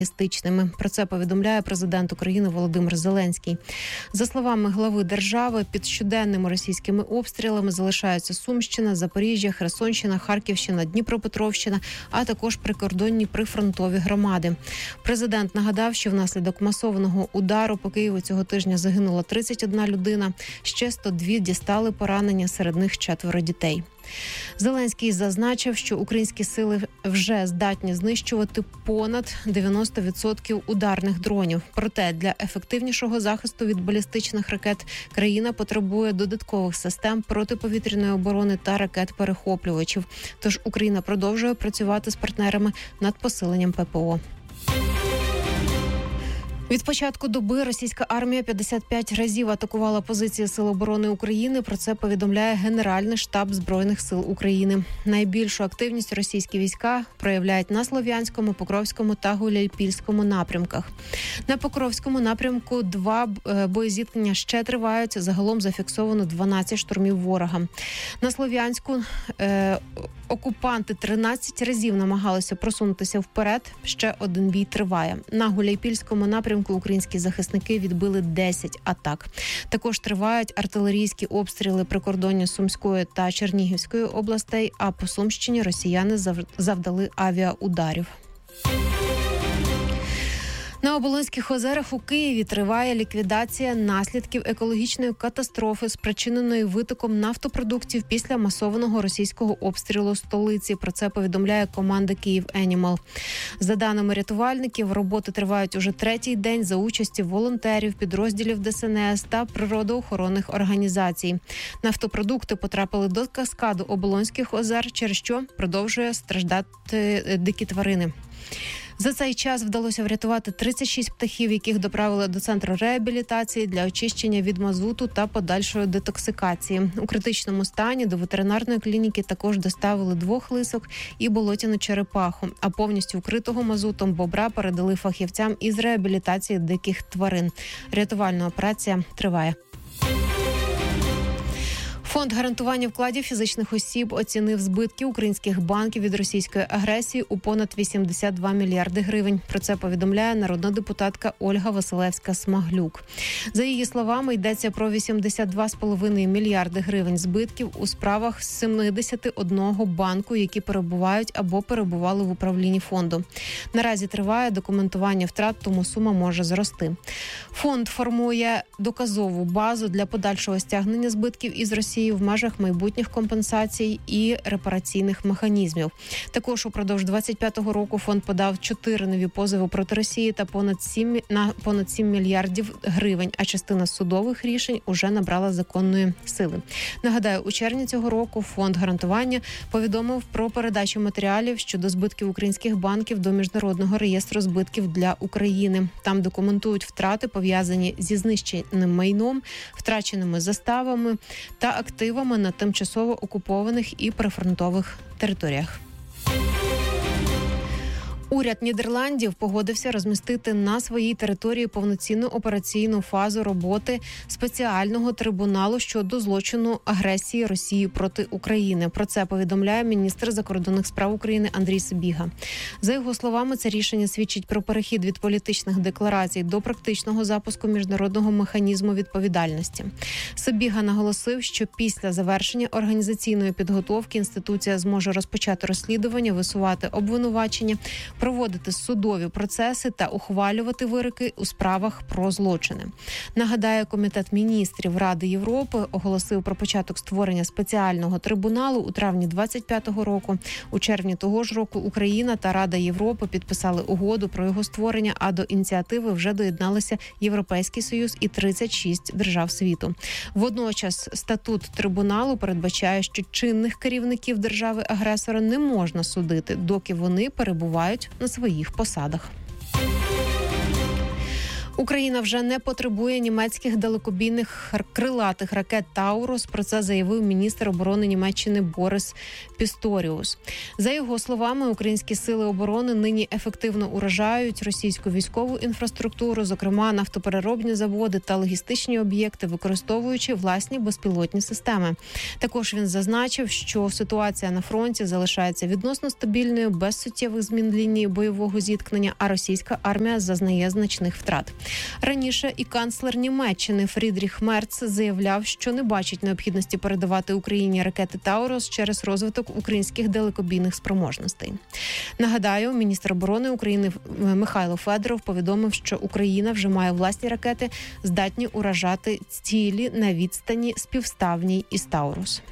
Про це повідомляє президент України Володимир Зеленський. За словами глави держави, під щоденними російськими обстрілами залишаються Сумщина, Запоріжжя, Херсонщина, Харківщина, Дніпропетровщина, а також прикордонні прифронтові громади. Президент нагадав, що внаслідок масованого удару по Києву цього тижня загинула 31 людина, ще 102 дістали поранення, серед них 4 дітей. Зеленський зазначив, що українські сили вже здатні знищувати понад 90% ударних дронів. Проте для ефективнішого захисту від балістичних ракет країна потребує додаткових систем протиповітряної оборони та ракет-перехоплювачів. Тож Україна продовжує працювати з партнерами над посиленням ППО. Від початку доби російська армія 55 разів атакувала позиції Сил оборони України. Про це повідомляє Генеральний штаб Збройних сил України. Найбільшу активність російські війська проявляють на Слов'янському, Покровському та Гуляйпільському напрямках. На Покровському напрямку 2 боєзіткнення ще тривають. Загалом зафіксовано 12 штурмів ворога. На Слов'янську окупанти 13 разів намагалися просунутися вперед. Ще один бій триває. На Гуляйпільському напрямку українські захисники відбили 10 атак. Також тривають артилерійські обстріли прикордоння Сумської та Чернігівської областей, а по Сумщині росіяни завдали авіаударів. На Оболонських озерах у Києві триває ліквідація наслідків екологічної катастрофи, спричиненої витоком нафтопродуктів після масованого російського обстрілу столиці. Про це повідомляє команда «Київенімал». За даними рятувальників, роботи тривають уже 3-й день за участі волонтерів, підрозділів ДСНС та природоохоронних організацій. Нафтопродукти потрапили до каскаду Оболонських озер, через що продовжує страждати дикі тварини. За цей час вдалося врятувати 36 птахів, яких доправили до центру реабілітації для очищення від мазуту та подальшої детоксикації. У критичному стані до ветеринарної клініки також доставили 2 лисок і болотяну черепаху, а повністю вкритого мазутом бобра передали фахівцям із реабілітації диких тварин. Рятувальна операція триває. Фонд гарантування вкладів фізичних осіб оцінив збитки українських банків від російської агресії у понад 82 мільярди гривень. Про це повідомляє народна депутатка Ольга Василевська-Смаглюк. За її словами, йдеться про 82,5 мільярди гривень збитків у справах з 71 банку, які перебувають або перебували в управлінні фонду. Наразі триває документування втрат, тому сума може зрости. Фонд формує доказову базу для подальшого стягнення збитків із Росії в межах майбутніх компенсацій і репараційних механізмів. Також упродовж 25-го року фонд подав 4 нові позови проти Росії та понад 7 мільярдів гривень, а частина судових рішень уже набрала законної сили. Нагадаю, у червні цього року фонд гарантування повідомив про передачу матеріалів щодо збитків українських банків до Міжнародного реєстру збитків для України. Там документують втрати, пов'язані зі знищеним майном, втраченими заставами та активами на тимчасово окупованих і прифронтових територіях. Уряд Нідерландів погодився розмістити на своїй території повноцінну операційну фазу роботи спеціального трибуналу щодо злочину агресії Росії проти України. Про це повідомляє міністр закордонних справ України Андрій Сибіга. За його словами, це рішення свідчить про перехід від політичних декларацій до практичного запуску міжнародного механізму відповідальності. Сибіга наголосив, що після завершення організаційної підготовки інституція зможе розпочати розслідування, висувати обвинувачення, проводити судові процеси та ухвалювати вироки у справах про злочини. Нагадаю, Комітет міністрів Ради Європи оголосив про початок створення спеціального трибуналу у травні 25-го року. У червні того ж року Україна та Рада Європи підписали угоду про його створення, а до ініціативи вже доєдналися Європейський Союз і 36 держав світу. Водночас статут трибуналу передбачає, що чинних керівників держави-агресора не можна судити, доки вони перебувають на своїх посадах. Україна вже не потребує німецьких далекобійних крилатих ракет «Таурус». Про це заявив міністр оборони Німеччини Борис Пісторіус. За його словами, українські сили оборони нині ефективно уражають російську військову інфраструктуру, зокрема нафтопереробні заводи та логістичні об'єкти, використовуючи власні безпілотні системи. Також він зазначив, що ситуація на фронті залишається відносно стабільною, без суттєвих змін лінії бойового зіткнення, а російська армія зазнає значних втрат. Раніше і канцлер Німеччини Фрідріх Мерц заявляв, що не бачить необхідності передавати Україні ракети «Таурус» через розвиток українських далекобійних спроможностей. Нагадаю, міністр оборони України Михайло Федоров повідомив, що Україна вже має власні ракети, здатні уражати цілі на відстані співставній із «Таурус».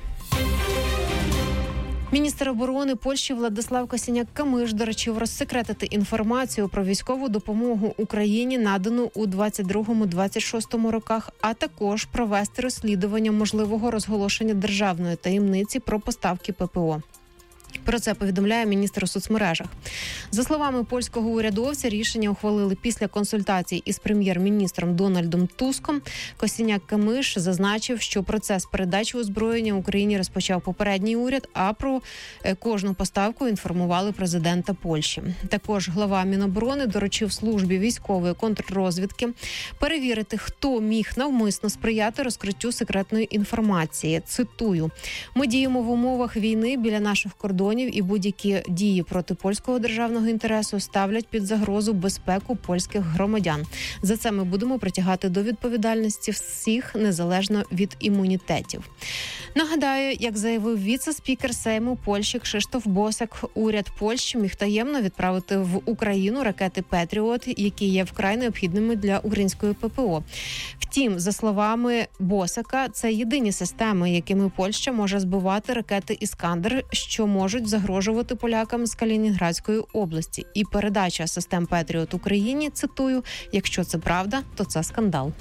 Міністр оборони Польщі Владислав Косіняк-Камиш доручив розсекретити інформацію про військову допомогу Україні, надану у 22-26 роках, а також провести розслідування можливого розголошення державної таємниці про поставки ППО. Про це повідомляє міністр у соцмережах. За словами польського урядовця, рішення ухвалили після консультацій із прем'єр-міністром Дональдом Туском. Косіняк-Камиш зазначив, що процес передачі озброєння Україні розпочав попередній уряд, а про кожну поставку інформували президента Польщі. Також глава Міноборони доручив службі військової контррозвідки перевірити, хто міг навмисно сприяти розкриттю секретної інформації. Цитую: «Ми діємо в умовах війни біля наших кордонів, і будь-які дії проти польського державного інтересу ставлять під загрозу безпеку польських громадян. За це ми будемо притягати до відповідальності всіх, незалежно від імунітетів». Нагадаю, як заявив віце-спікер Сейму Польщі Кшиштоф Босак, уряд Польщі міг таємно відправити в Україну ракети «Петріот», які є вкрай необхідними для української ППО. Втім, за словами Босака, це єдині системи, якими Польща може збивати ракети «Іскандер», що можуть загрожувати полякам з Калінінградської області. І передача систем «Петріот» Україні, цитую, «якщо це правда, то це скандал».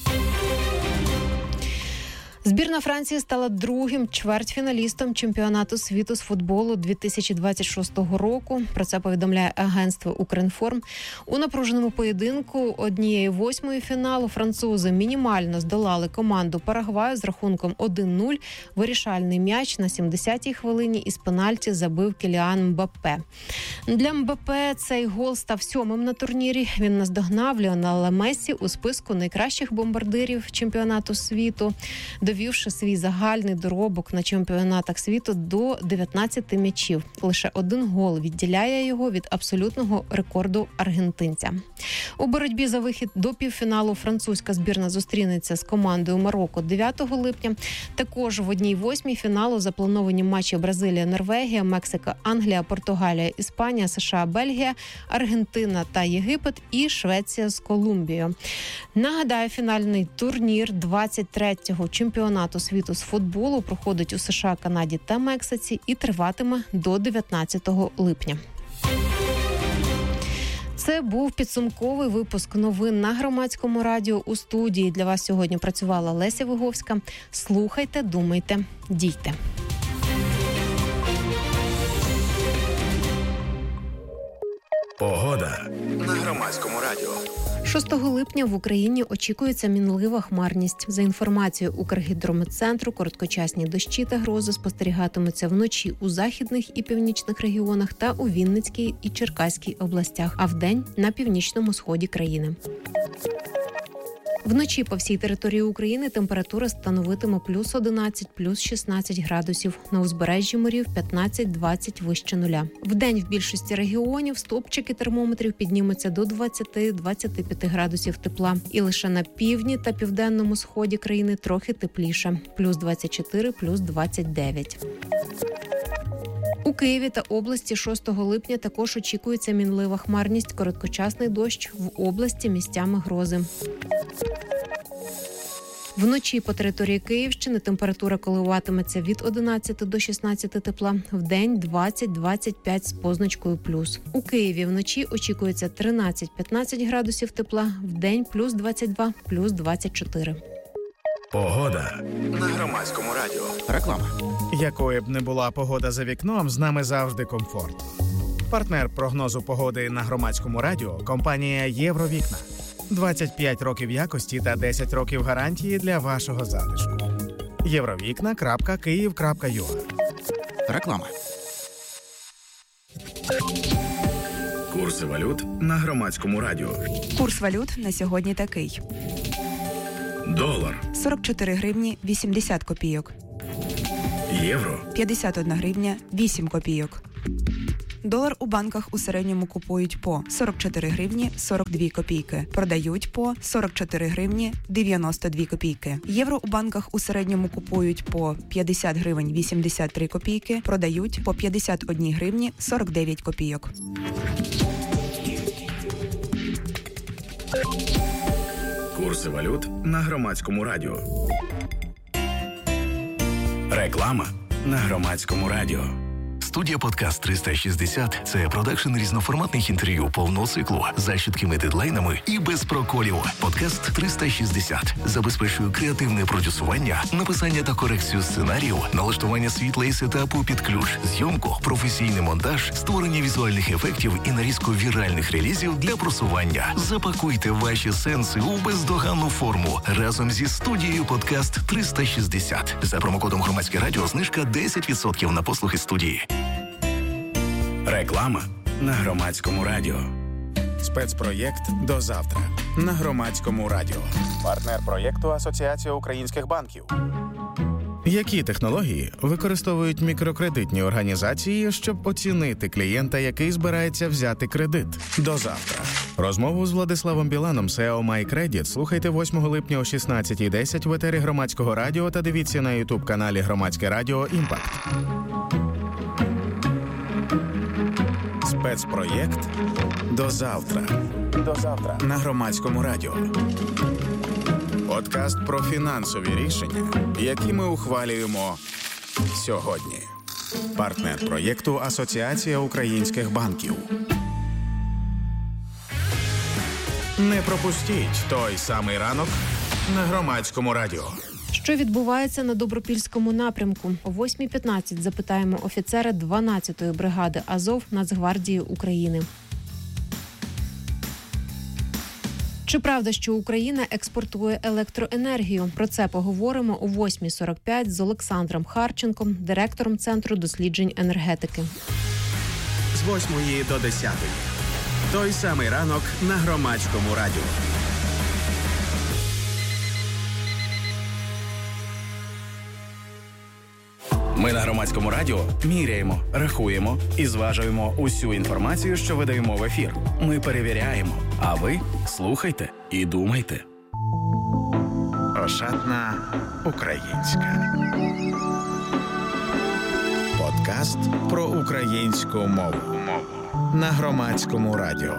Збірна Франції стала другим чвертьфіналістом чемпіонату світу з футболу 2026 року. Про це повідомляє агентство «Укрінформ». У напруженому поєдинку 1/8 фіналу французи мінімально здолали команду Парагваю з рахунком 1-0. Вирішальний м'яч на 70-й хвилині із пенальті забив Кіліан Мбаппе. Для Мбаппе цей гол став 7-м на турнірі. Він наздогнав Ліонела Мессі у списку найкращих бомбардирів чемпіонату світу, довівши свій загальний доробок на чемпіонатах світу до 19 м'ячів. Лише один гол відділяє його від абсолютного рекорду аргентинця. У боротьбі за вихід до півфіналу французька збірна зустрінеться з командою Марокко 9 липня. Також в 1/8 фіналу заплановані матчі Бразилія-Норвегія, Мексика-Англія, Португалія, Іспанія, США-Бельгія, Аргентина та Єгипет і Швеція з Колумбією. Нагадаю, фінальний турнір 23-го чемпіонату світу з футболу проходить у США, Канаді та Мексиці і триватиме до 19 липня. Це був підсумковий випуск новин на Громадському радіо. У студії для вас сьогодні працювала Леся Виговська. Слухайте, думайте, дійте. Погода на Громадському радіо. 6 липня в Україні очікується мінлива хмарність. За інформацією Укргідрометцентру, короткочасні дощі та грози спостерігатимуться вночі у західних і північних регіонах та у Вінницькій і Черкаській областях, а вдень на північному сході країни. Вночі по всій території України температура становитиме плюс 11, плюс 16 градусів. На узбережжі морів 15-20 вище нуля. Вдень в більшості регіонів стопчики термометрів піднімуться до 20-25 градусів тепла. І лише на півдні та південному сході країни трохи тепліше. Плюс 24, плюс 29. У Києві та області 6 липня також очікується мінлива хмарність, короткочасний дощ, в області місцями грози. Вночі по території Київщини температура коливатиметься від 11 до 16 тепла, вдень 20-25 з позначкою плюс. У Києві вночі очікується 13-15 градусів тепла, вдень плюс 22, плюс 24. Погода на Громадському радіо. Реклама. Якою б не була погода за вікном, з нами завжди комфорт. Партнер прогнозу погоди на Громадському радіо – компанія «Євровікна». 25 років якості та 10 років гарантії для вашого затишку. Євровікна.Київ.ua. Реклама. Курси валют на Громадському радіо. Курс валют на сьогодні такий. Долар 44 гривні 80 копійок. Євро 51 гривня 8 копійок. Долар у банках у середньому купують по 44 гривні 42 копійки. Продають по 44 гривні 92 копійки. Євро у банках у середньому купують по 50 гривень 83 копійки. Продають по 51 гривні 49 копійок. Курси валют на Громадському радіо. Реклама на Громадському радіо. Студія «Подкаст 360» – це продакшн різноформатних інтерв'ю повного циклу за чіткими дедлайнами і без проколів. «Подкаст 360» забезпечує креативне продюсування, написання та корекцію сценарію, налаштування світла і сетапу під ключ, зйомку, професійний монтаж, створення візуальних ефектів і нарізку віральних релізів для просування. Запакуйте ваші сенси у бездоганну форму разом зі студією «Подкаст 360». За промокодом «Громадське радіо» знижка 10% на послуги студії. Реклама на Громадському радіо. Спецпроєкт «До завтра» на Громадському радіо. Партнер проєкту Асоціація українських банків. Які технології використовують мікрокредитні організації, щоб оцінити клієнта, який збирається взяти кредит? До завтра. Розмову з Владиславом Біланом, SEO MyCredit, слухайте 8 липня о 16:10 в етері Громадського радіо та дивіться на YouTube-каналі Громадське радіо «Імпакт». Спецпроєкт «До завтра». До завтра на Громадському радіо. Подкаст про фінансові рішення, які ми ухвалюємо сьогодні. Партнер проєкту Асоціація українських банків. Не пропустіть той самий ранок на Громадському радіо. Що відбувається на Добропільському напрямку? О 8:15 запитаємо офіцера 12-ї бригади Азов Нацгвардії України. Чи правда, що Україна експортує електроенергію? Про це поговоримо о 8:45 з Олександром Харченком, директором Центру досліджень енергетики. З 8 до 10. Той самий ранок на Громадському радіо. Ми на Громадському радіо міряємо, рахуємо і зважуємо усю інформацію, що видаємо в ефір. Ми перевіряємо, а ви слухайте і думайте. Ошатна українська. Подкаст про українську мову. На Громадському радіо.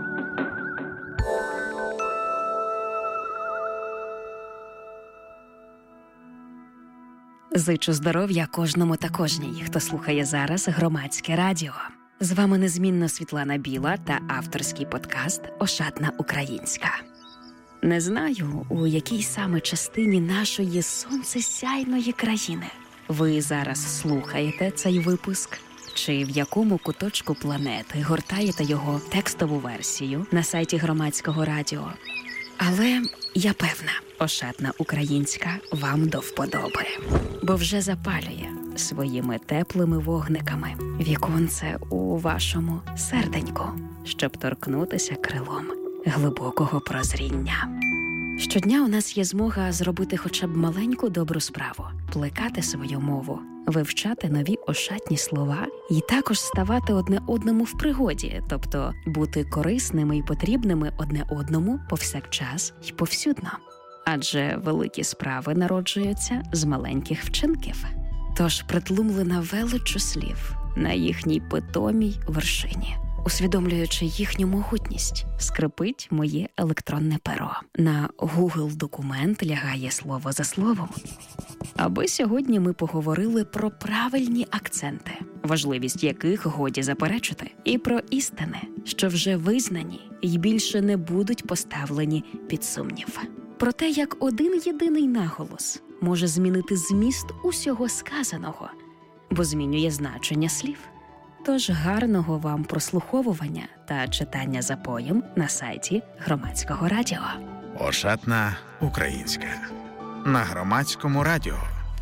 Зичу здоров'я кожному та кожній, хто слухає зараз Громадське радіо. З вами незмінно Світлана Біла та авторський подкаст «Ошатна українська». Не знаю, у якій саме частині нашої сонцесяйної країни ви зараз слухаєте цей випуск, чи в якому куточку планети гортаєте його текстову версію на сайті Громадського радіо. Але я певна, «Ошатна українська» вам до вподоби, бо вже запалює своїми теплими вогниками віконце у вашому серденьку, щоб торкнутися крилом глибокого прозріння. Щодня у нас є змога зробити хоча б маленьку добру справу, плекати свою мову, вивчати нові ошатні слова і також ставати одне одному в пригоді, тобто бути корисними і потрібними одне одному повсякчас і повсюдно. Адже великі справи народжуються з маленьких вчинків. Тож притлумлена величчю слів на їхній питомій вершині, усвідомлюючи їхню могутність, скрипить моє електронне перо. На Google-документ лягає слово за словом. Аби сьогодні ми поговорили про правильні акценти, важливість яких годі заперечити, і про істини, що вже визнані і більше не будуть поставлені під сумнів. Про те, як один єдиний наголос може змінити зміст усього сказаного, бо змінює значення слів. Тож гарного вам прослуховування та читання за поєм на сайті Громадського радіо. Ошатна українська. На Громадському радіо.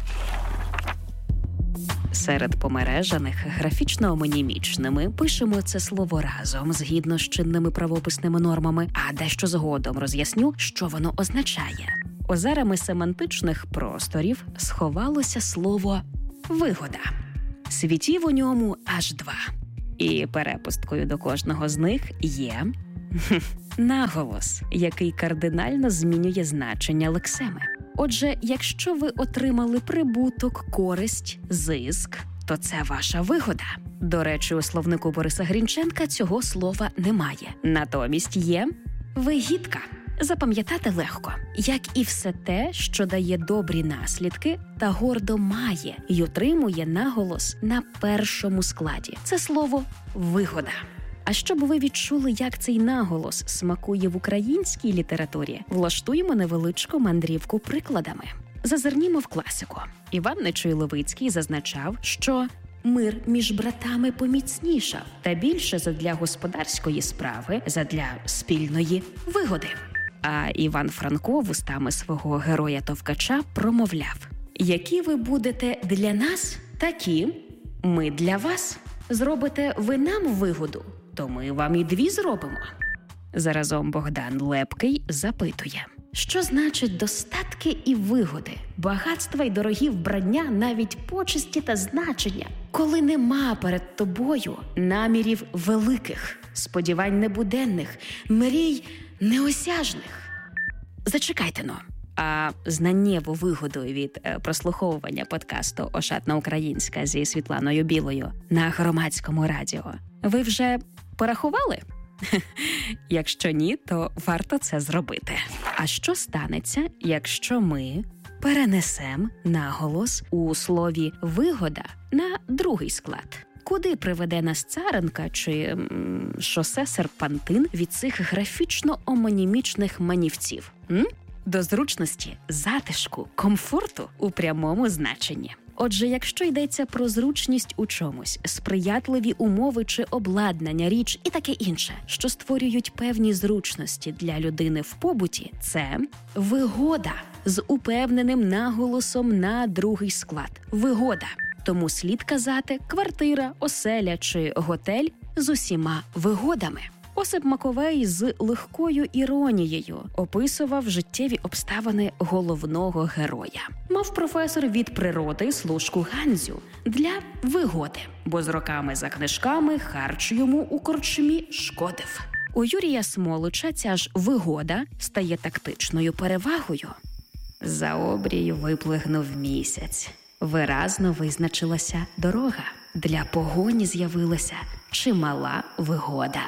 Серед помережаних графічно-омонімічними пишемо це слово разом згідно з чинними правописними нормами, а дещо згодом роз'ясню, що воно означає. Озерами семантичних просторів сховалося слово «вигода». Світів у ньому аж 2. І перепусткою до кожного з них є наголос, який кардинально змінює значення лексеми. Отже, якщо ви отримали прибуток, користь, зиск, то це ваша вигода. До речі, у словнику Бориса Грінченка цього слова немає. Натомість є вигідка. Запам'ятати легко, як і все те, що дає добрі наслідки та гордо має й отримує наголос на першому складі. Це слово «вигода». А щоб ви відчули, як цей наголос смакує в українській літературі, влаштуємо невеличку мандрівку прикладами. Зазирнімо в класику. Іван Нечуй-Левицький зазначав, що мир між братами поміцнішав, та більше задля господарської справи, задля спільної вигоди. А Іван Франко вустами свого героя-товкача промовляв: «Які ви будете для нас, такі ми для вас. Зробите ви нам вигоду, то ми вам і 2 зробимо». Заразом Богдан Лепкий запитує: що значить достатки і вигоди, багатства й дорогі вбрання, навіть почесті та значення, коли нема перед тобою намірів великих, сподівань небуденних, мрій неосяжних? Зачекайте-но. А знаннєву вигоду від прослуховування подкасту «Ошатна українська» зі Світланою Білою на Громадському радіо ви вже порахували? Якщо ні, то варто це зробити. А що станеться, якщо ми перенесемо наголос у слові «вигода» на другий склад? Куди приведе нас царинка чи шосе серпантин від цих графічно-омонімічних манівців? До зручності, затишку, комфорту у прямому значенні. Отже, якщо йдеться про зручність у чомусь, сприятливі умови чи обладнання, річ і таке інше, що створюють певні зручності для людини в побуті, це вигода з упевненим наголосом на другий склад. Вигода. Тому слід казати квартира, оселя чи готель з усіма вигодами. Осип Маковей з легкою іронією описував життєві обставини головного героя. Мав професор від природи служку Ганзю для вигоди, бо з роками за книжками харч йому у корчмі шкодив. У Юрія Смолича ця ж вигода стає тактичною перевагою. За обрію виплигнув місяць. Виразно визначилася дорога. Для погоні з'явилася чимала вигода.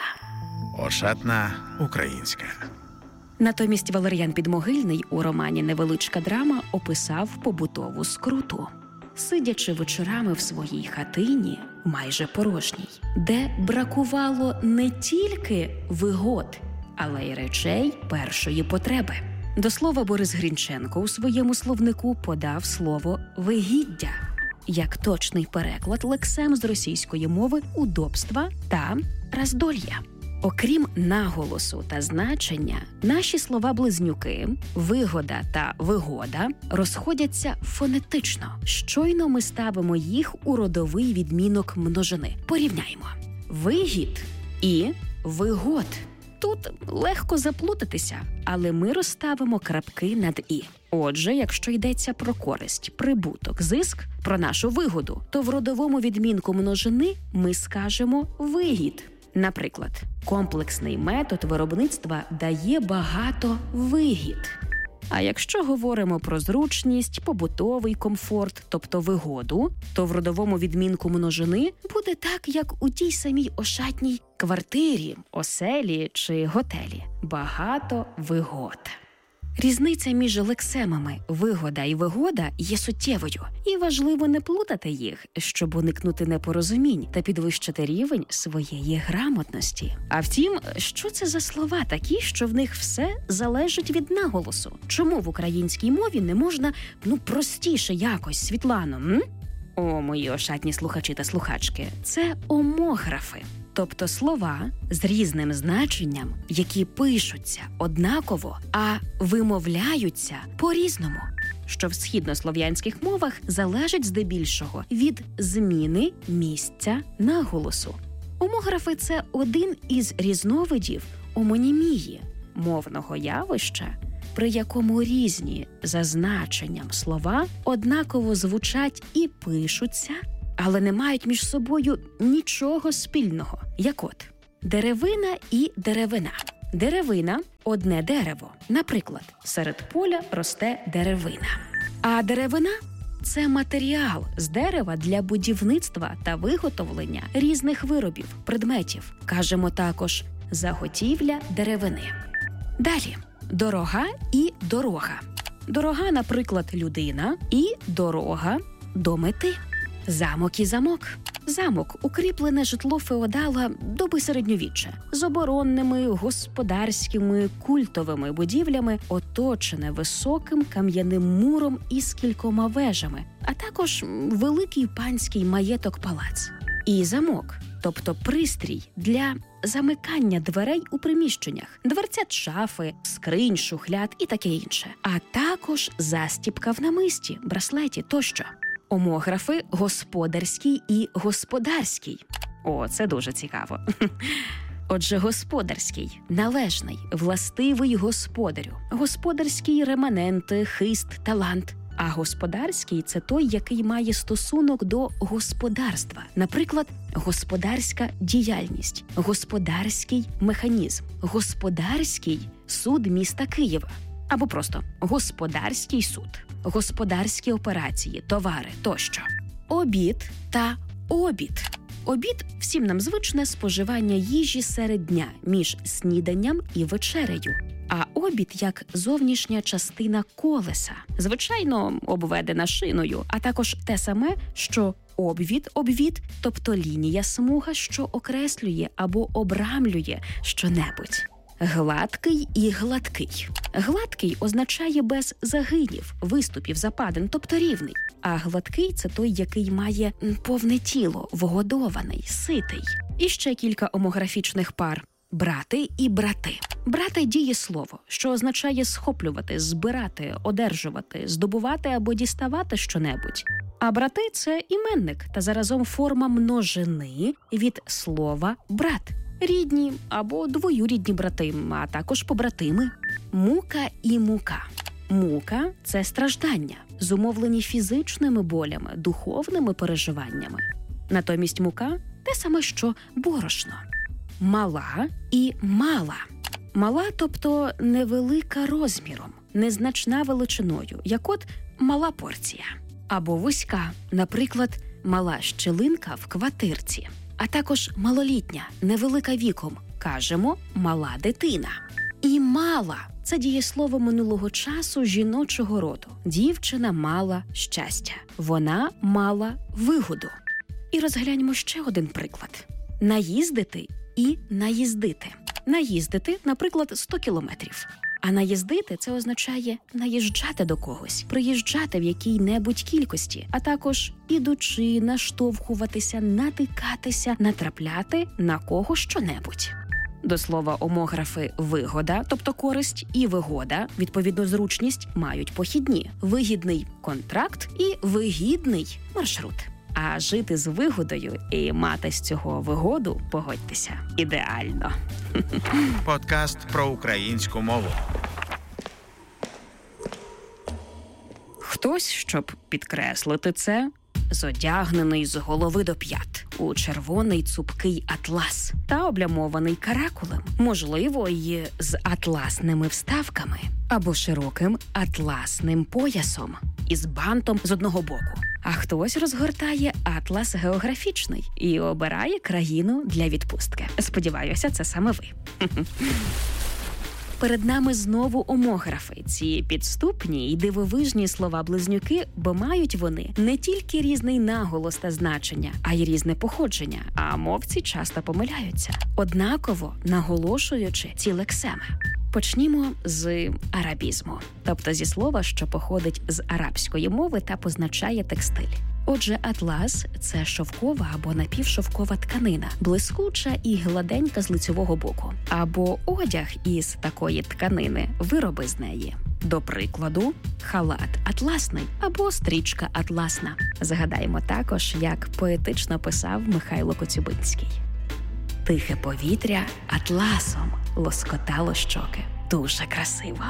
Ошатна українська. Натомість Валер'ян Підмогильний у романі «Невеличка драма» описав побутову скруту. Сидячи вечорами в своїй хатині, майже порожній, де бракувало не тільки вигод, але й речей першої потреби. До слова, Борис Грінченко у своєму словнику подав слово «вигіддя» як точний переклад лексем з російської мови удобства та роздолья. Окрім наголосу та значення, наші слова-близнюки «вигода» та «вигода» розходяться фонетично. Щойно ми ставимо їх у родовий відмінок множини. Порівняємо. Вигід і вигод. Тут легко заплутатися, але ми розставимо крапки над «і». Отже, якщо йдеться про користь, прибуток, зиск, про нашу вигоду, то в родовому відмінку множини ми скажемо «вигід». Наприклад, комплексний метод виробництва дає багато вигід. А якщо говоримо про зручність, побутовий комфорт, тобто вигоду, то в родовому відмінку множини буде так, як у тій самій ошатній квартирі, оселі чи готелі. Багато вигод. Різниця між лексемами «вигода» і «вигода» є суттєвою, і важливо не плутати їх, щоб уникнути непорозумінь та підвищити рівень своєї грамотності. А втім, що це за слова такі, що в них все залежить від наголосу? Чому в українській мові не можна, простіше якось, Світлано, мої ошатні слухачі та слухачки, це омографи. Тобто слова з різним значенням, які пишуться однаково, а вимовляються по-різному, що в східнослов'янських мовах залежить здебільшого від зміни місця наголосу. Омографи – це один із різновидів омонімії – мовного явища, при якому різні за значенням слова однаково звучать і пишуться, але не мають між собою нічого спільного. Як от деревина і деревина. Деревина – одне дерево. Наприклад, серед поля росте деревина. А деревина – це матеріал з дерева для будівництва та виготовлення різних виробів, предметів. Кажемо також заготівля деревини. Далі – дорога і дорога. Дорога, наприклад, людина, і дорога до мети. Замок і замок. Замок – укріплене житло феодала доби середньовіччя з оборонними, господарськими, культовими будівлями, оточене високим кам'яним муром із кількома вежами, а також великий панський маєток-палац. І замок, тобто пристрій для замикання дверей у приміщеннях, дверцят шафи, скринь, шухляд і таке інше. А також застіпка в намисті, браслеті тощо. Омографи господарський і господарський. Це дуже цікаво. Отже, господарський – належний, властивий господарю. Господарський – реманенти, хист, талант. А господарський – це той, який має стосунок до господарства. Наприклад, господарська діяльність, господарський механізм, господарський суд міста Києва. Або просто господарський суд, господарські операції, товари тощо. Обід та обід. Обід – всім нам звичне споживання їжі серед дня між сніданням і вечерею. А обід як зовнішня частина колеса, звичайно, обведена шиною, а також те саме, що обвід, тобто лінія смуга, що окреслює або обрамлює щонебудь. Гладкий і гладкий. Гладкий означає без загинів, виступів, западин, тобто рівний. А гладкий – це той, який має повне тіло, вгодований, ситий. І ще кілька омографічних пар. Брати і брати. Брати – дієслово, що означає схоплювати, збирати, одержувати, здобувати або діставати щонебудь. А брати – це іменник та заразом форма множини від слова «брат». Рідні або двоюрідні брати, а також побратими. Мука і мука. Мука – це страждання, зумовлені фізичними болями, духовними переживаннями. Натомість мука – те саме, що борошно. Мала і мала. Мала, тобто невелика розміром, незначна величиною, як от мала порція. Або вузька, наприклад, мала щілинка в квартирці. А також малолітня, невелика віком, кажемо «мала дитина». І мала – це дієслово минулого часу жіночого роду. Дівчина мала щастя. Вона мала вигоду. І розгляньмо ще один приклад. Наїздити і наїздити. Наїздити, наприклад, 100 кілометрів. А наїздити – це означає наїжджати до когось, приїжджати в якій-небудь кількості, а також ідучи, наштовхуватися, натикатися, натрапляти на кого що-небудь. До слова, омографи «вигода», тобто користь, і «вигода», відповідно зручність, мають похідні – вигідний контракт і вигідний маршрут. А жити з вигодою і мати з цього вигоду, погодьтеся, ідеально. Подкаст про українську мову. Хтось, щоб підкреслити це, зодягнений з голови до п'ят у червоний цупкий атлас та облямований каракулем, можливо, й з атласними вставками або широким атласним поясом із бантом з одного боку. А хтось розгортає атлас географічний і обирає країну для відпустки. Сподіваюся, це саме ви. Перед нами знову омографи, ці підступні й дивовижні слова-близнюки, бо мають вони не тільки різний наголос та значення, а й різне походження, а мовці часто помиляються, однаково наголошуючи ці лексеми. Почнімо з арабізму, тобто зі слова, що походить з арабської мови та позначає текстиль. Отже, атлас – це шовкова або напівшовкова тканина, блискуча і гладенька з лицьового боку. Або одяг із такої тканини, вироби з неї. До прикладу, халат атласний або стрічка атласна. Згадаємо також, як поетично писав Михайло Коцюбинський. Тихе повітря атласом лоскотало щоки. Дуже красиво.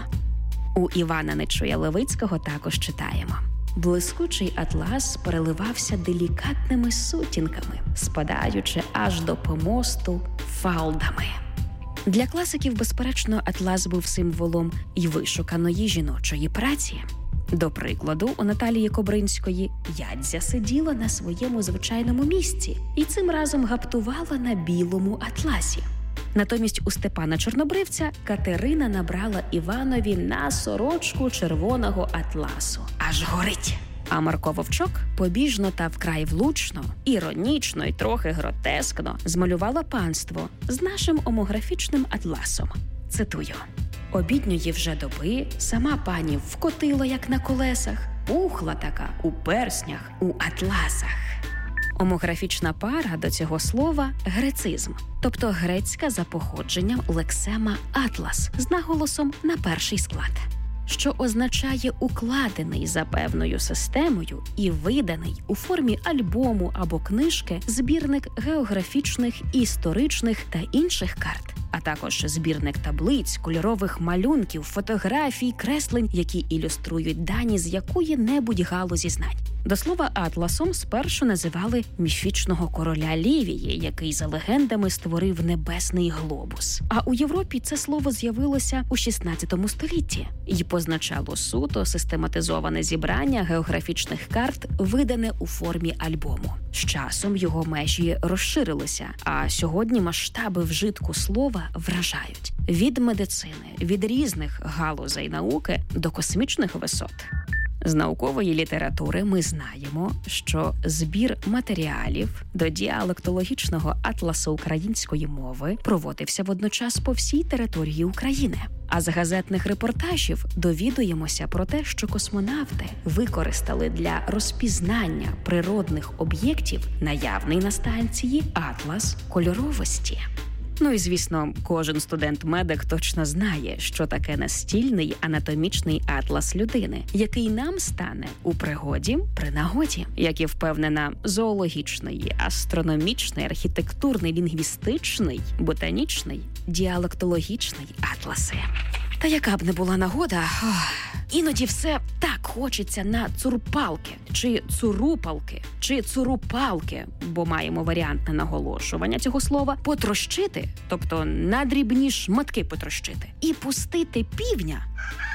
У Івана Нечуя Левицького також читаємо. Блискучий атлас переливався делікатними сутінками, спадаючи аж до помосту фалдами. Для класиків, безперечно, атлас був символом й вишуканої жіночої праці. До прикладу, у Наталії Кобринської ядзя сиділа на своєму звичайному місці і цим разом гаптувала на білому атласі. Натомість у Степана Чорнобривця Катерина набрала Іванові на сорочку червоного атласу. Аж горить. А Марко Вовчок побіжно та вкрай влучно, іронічно й трохи гротескно змалювала панство з нашим омографічним атласом. Цитую. «Обідньої вже доби сама пані вкотила, як на колесах, пухла така у перснях, у атласах». Омографічна пара до цього слова – грецизм, тобто грецька за походженням лексема «атлас» з наголосом на перший склад, що означає укладений за певною системою і виданий у формі альбому або книжки збірник географічних, історичних та інших карт, а також збірник таблиць, кольорових малюнків, фотографій, креслень, які ілюструють дані з якої-небудь галузі знань. До слова, атласом спершу називали міфічного короля Лівії, який за легендами створив небесний глобус. А у Європі це слово з'явилося у 16 столітті і позначало суто систематизоване зібрання географічних карт, видане у формі альбому. З часом його межі розширилися, а сьогодні масштаби вжитку слова вражають. Від медицини, від різних галузей науки до космічних висот. З наукової літератури ми знаємо, що збір матеріалів до діалектологічного атласу української мови проводився водночас по всій території України. А з газетних репортажів довідуємося про те, що космонавти використали для розпізнання природних об'єктів наявний на станції атлас кольоровості. Ну і, звісно, кожен студент-медик точно знає, що таке настільний анатомічний атлас людини, який нам стане у пригоді при нагоді, як і впевнена зоологічний, астрономічний, архітектурний, лінгвістичний, ботанічний, діалектологічний атласи. Та яка б не була нагода, іноді все так хочеться на цурпалки, чи цурупалки, чи цурупалки, бо маємо варіантне наголошування цього слова, потрощити, тобто на дрібні шматки потрощити, і пустити півня.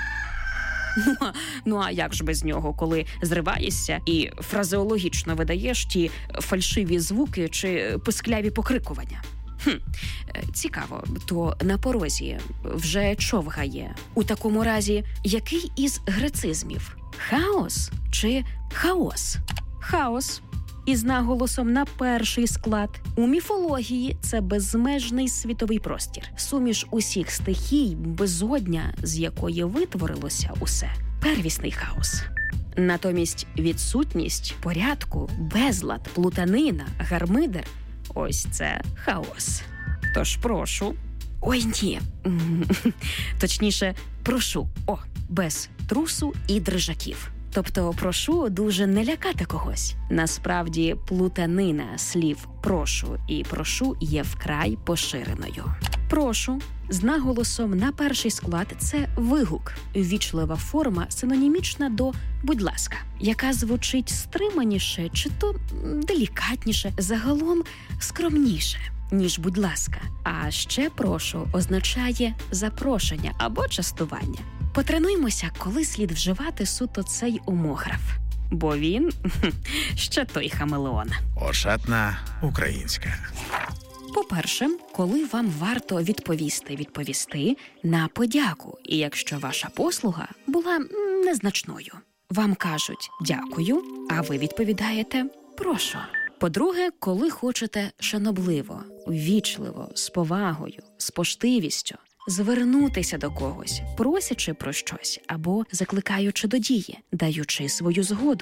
Ну а як ж без нього, коли зриваєшся і фразеологічно видаєш ті фальшиві звуки чи пискляві покрикування? Цікаво, то на порозі вже човгає. У такому разі, який із грецизмів? Хаос чи хаос? Хаос. Із наголосом на перший склад. У міфології це безмежний світовий простір. Суміш усіх стихій, безодня, з якої витворилося усе. Первісний хаос. Натомість відсутність порядку, безлад, плутанина, гармидер – ось це хаос. Тож прошу. Ой, ні. Точніше, прошу. Без трусу і дрижаків. Тобто прошу дуже не лякати когось. Насправді, плутанина слів «прошу» і «прошу» є вкрай поширеною. «Прошу» з наголосом на перший склад – це вигук, ввічлива форма, синонімічна до «будь ласка», яка звучить стриманіше чи то делікатніше, загалом скромніше, ніж «будь ласка». А ще «прошу» означає запрошення або частування. Потренуймося, коли слід вживати суто цей омограф. Бо він ще той хамелеон. Ошатна українська. По-перше, коли вам варто відповісти на подяку, і якщо ваша послуга була незначною. Вам кажуть «дякую», а ви відповідаєте «прошу». По-друге, коли хочете шанобливо, ввічливо, з повагою, з поштивістю звернутися до когось, просячи про щось або закликаючи до дії, даючи свою згоду,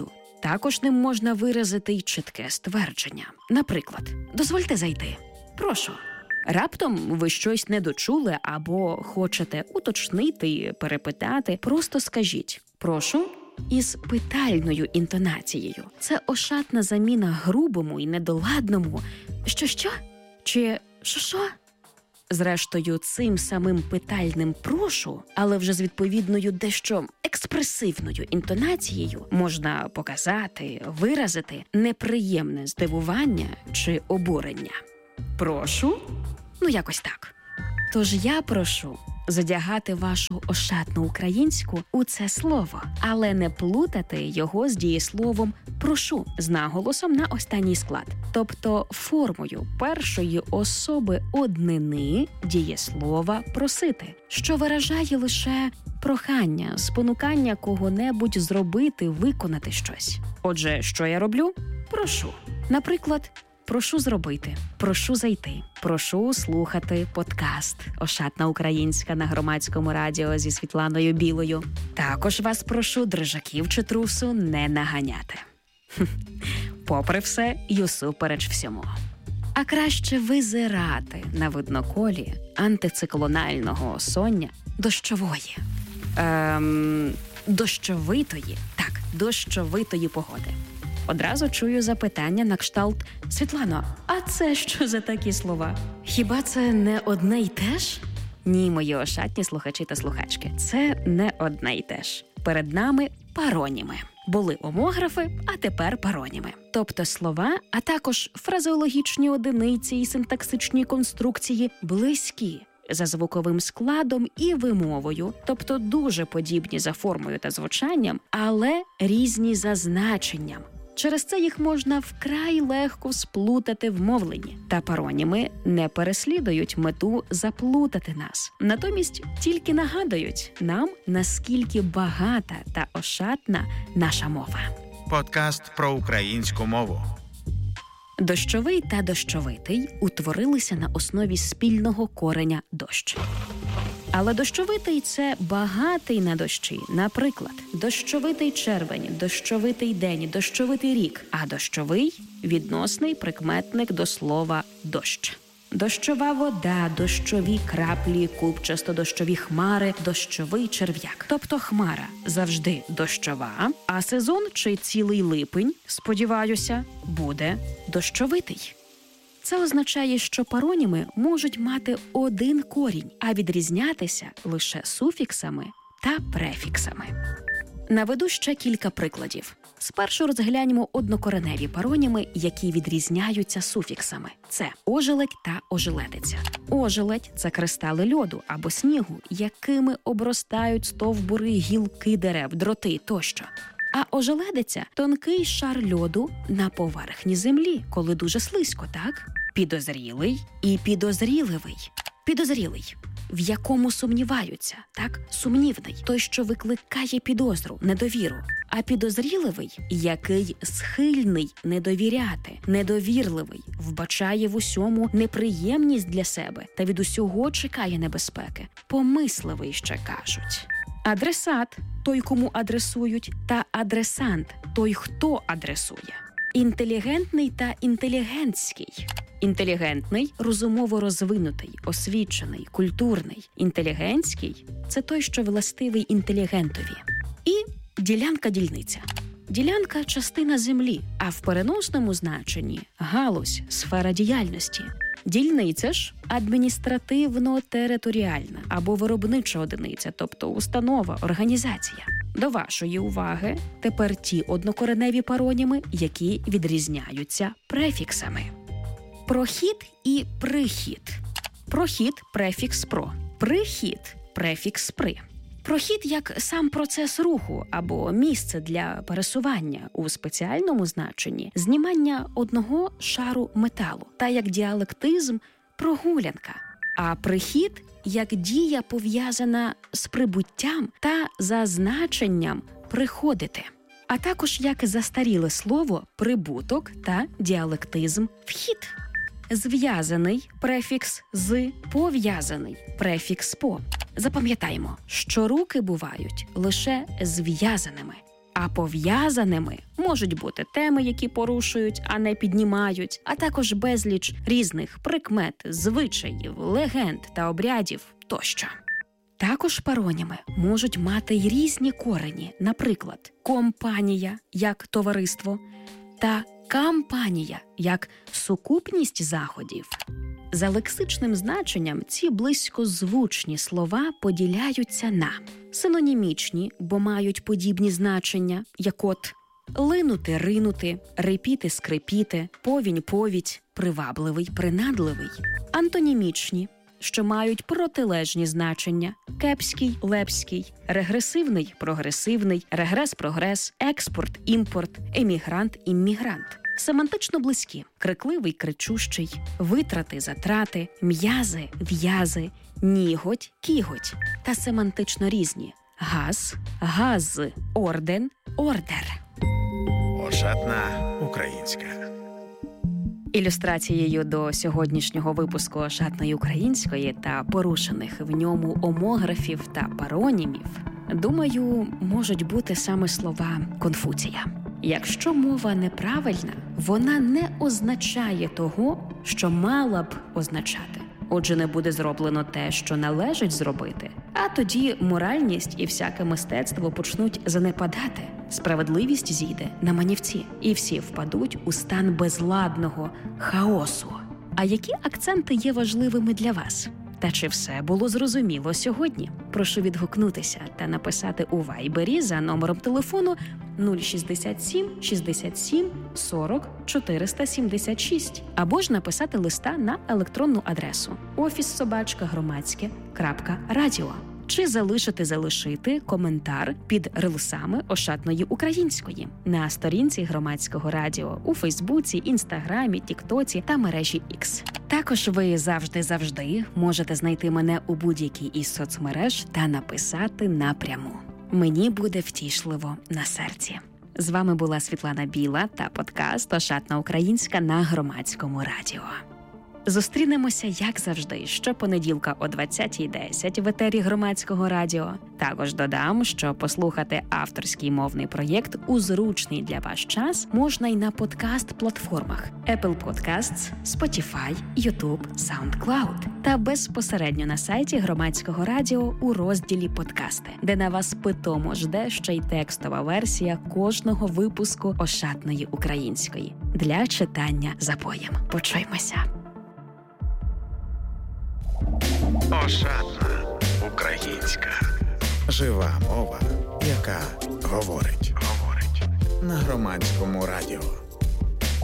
Також ним можна виразити й чітке ствердження. Наприклад, «Дозвольте зайти». «Прошу». Раптом ви щось не дочули або хочете уточнити, перепитати, просто скажіть «прошу» із питальною інтонацією. Це ошатна заміна грубому і недоладному «що-що?» чи «що-що?». Зрештою, цим самим питальним «прошу», але вже з відповідною дещо експресивною інтонацією можна показати, виразити неприємне здивування чи обурення. «Прошу?» Якось так. Тож я прошу задягати вашу ошатну українську у це слово, але не плутати його з дієсловом «прошу» з наголосом на останній склад, тобто формою першої особи однини дієслова «просити», що виражає лише прохання, спонукання кого-небудь зробити, виконати щось. Отже, що я роблю? Прошу. Наприклад, прошу зробити, прошу зайти, прошу слухати подкаст «Ошатна українська» на Громадському радіо зі Світланою Білою. Також вас прошу дрижаків чи трусу не наганяти. Попри все й усупереч всьому. А краще визирати на видноколі антициклонального осоння дощової. Дощовитої погоди. Одразу чую запитання на кшталт «Світлано, а це що за такі слова? Хіба це не одне й те ж?» Ні, мої ошатні слухачі та слухачки, це не одне й те ж. Перед нами пароніми. Були омографи, а тепер пароніми. Тобто слова, а також фразеологічні одиниці і синтаксичні конструкції близькі за звуковим складом і вимовою, тобто дуже подібні за формою та звучанням, але різні за значенням. Через це їх можна вкрай легко сплутати в мовленні. Та пароніми не переслідують мету заплутати нас. Натомість тільки нагадують нам, наскільки багата та ошатна наша мова. Подкаст про українську мову. Дощовий та дощовитий утворилися на основі спільного кореня «дощ». Але дощовитий – це багатий на дощі. Наприклад, дощовитий червень, дощовитий день, дощовитий рік. А дощовий – відносний прикметник до слова «дощ». Дощова вода, дощові краплі, купчасто-дощові хмари, дощовий черв'як. Тобто хмара завжди дощова, а сезон чи цілий липень, сподіваюся, буде дощовитий. Це означає, що пароніми можуть мати один корінь, а відрізнятися лише суфіксами та префіксами. Наведу ще кілька прикладів. Спершу розглянемо однокореневі пароніми, які відрізняються суфіксами. Це ожеледь та ожеледиця. Ожеледь – це кристали льоду або снігу, якими обростають стовбури, гілки дерев, дроти тощо. А ожеледиця – тонкий шар льоду на поверхні землі, коли дуже слизько, так? Підозрілий і підозріливий. Підозрілий – в якому сумніваються, так? Сумнівний – той, що викликає підозру, недовіру. А підозріливий – який схильний недовіряти, недовірливий, вбачає в усьому неприємність для себе та від усього чекає небезпеки. Помисливий ще кажуть. Адресат – той, кому адресують, та адресант – той, хто адресує. Інтелігентний та інтелігентський. Інтелігентний – розумово розвинутий, освічений, культурний. Інтелігентський – це той, що властивий інтелігентові. І ділянка-дільниця. Ділянка – частина землі, а в переносному значенні – галузь, сфера діяльності. Дільниця ж – адміністративно-територіальна або виробнича одиниця, тобто установа, організація. До вашої уваги тепер ті однокореневі пароніми, які відрізняються префіксами. Прохід і прихід. Прохід – префікс «про». Прихід – префікс «при». Прохід як сам процес руху або місце для пересування у спеціальному значенні – знімання одного шару металу, та як діалектизм – прогулянка. А прихід як дія, пов'язана з прибуттям та зазначенням «приходити». А також як застаріле слово «прибуток» та діалектизм «вхід». Зв'язаний префікс «з», пов'язаний префікс «по». Запам'ятаймо, що руки бувають лише зв'язаними, А пов'язаними можуть бути теми, які порушують, а не піднімають, а також безліч різних прикмет, звичаїв, легенд та обрядів тощо. Також пароніми можуть мати й різні корені, наприклад, компанія як товариство та кампанія як сукупність заходів. За лексичним значенням ці близькозвучні слова поділяються на синонімічні, бо мають подібні значення, як от линути, ринути, рипіти, скрипіти, повінь, повідь, привабливий, принадливий. Антонімічні, що мають протилежні значення – кепський, лепський, регресивний, прогресивний, регрес-прогрес, експорт, імпорт, емігрант, іммігрант. Семантично близькі – крикливий, кричущий, витрати, затрати, м'язи, в'язи, ніготь, кіготь. Та семантично різні – газ, газ, орден, ордер. Ошатна українська. Ілюстрацією до сьогоднішнього випуску «Ошатної української» та порушених в ньому омографів та паронімів, думаю, можуть бути саме слова Конфуція. Якщо мова неправильна, вона не означає того, що мала б означати. Отже, не буде зроблено те, що належить зробити, а тоді моральність і всяке мистецтво почнуть занепадати. Справедливість зійде на манівці, і всі впадуть у стан безладного хаосу. А які акценти є важливими для вас? Та чи все було зрозуміло сьогодні? Прошу відгукнутися та написати у Вайбері за номером телефону 067 67 40 476 або ж написати листа на електронну адресу office@громадське.радіо чи залишити коментар під рилсами «Ошатної української» на сторінці Громадського радіо у Фейсбуці, Інстаграмі, Тіктоці та мережі X. Також ви завжди можете знайти мене у будь-якій із соцмереж та написати напряму. Мені буде втішливо на серці. З вами була Світлана Біла та подкаст «Ошатна українська» на Громадському радіо. Зустрінемося, як завжди, щопонеділка о 20:10 в етері Громадського радіо. Також додам, що послухати авторський мовний проєкт у зручний для вас час можна й на подкаст-платформах Apple Podcasts, Spotify, YouTube, SoundCloud та безпосередньо на сайті Громадського радіо у розділі «Подкасти», де на вас питомо жде ще й текстова версія кожного випуску «Ошатної української» для читання запоєм. Почуємося! Ошатна українська. Жива мова, яка говорить. На Громадському радіо.